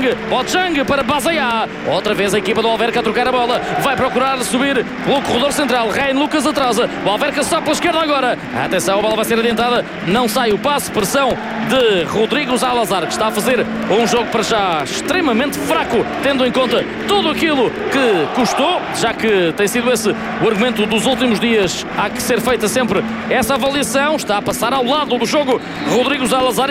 Boateng para Bazaia. Outra vez a equipa do Alverca a trocar a bola. Vai procurar subir pelo corredor central. Ryan Lucas atrasa. O Alverca só pela esquerda agora. Atenção, a bola vai ser adiantada. Não sai o passe. Pressão de Rodrigo Salazar, que está a fazer um jogo para já extremamente fraco, tendo em conta tudo aquilo que custou, já que tem sido esse o argumento dos últimos dias. Há que ser feita sempre essa avaliação. Está a passar ao lado do jogo Rodrigo Salazar.